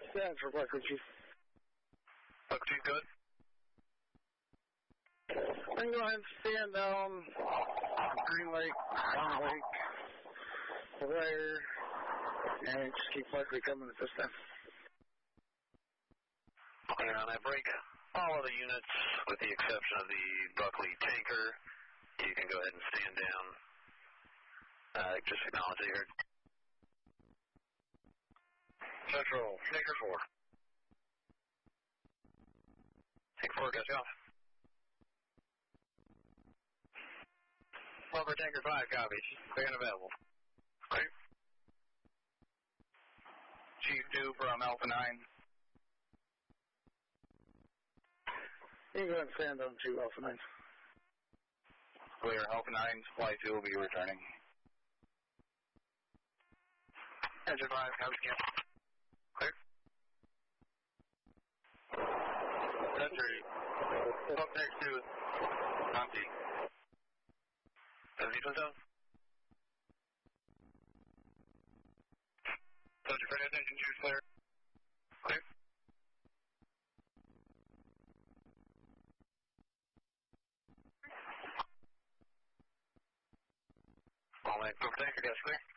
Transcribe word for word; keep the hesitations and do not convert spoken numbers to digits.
Stand for Buckley Chief. Buckley Chief, good. I'm going to stand down Green Lake, Brown Lake, Wire, and just keep Buckley coming at this time. And on that break, all of the units, with the exception of the Buckley tanker, you can go ahead and stand down. Uh, just acknowledge it here. Central, tanker four. Tanker four, got you off. Lumber tanker five, copies. Clear and available. Clear. Chief two from Alpha nine. You can go ahead and stand down to Alpha nine. Clear, Alpha nine, supply two will be returning. Engine five, copy scan. Clear. Century, up next to empty. Does he put down? Century, for attention, choose clear. Clear. All right, group tanker, guys, clear.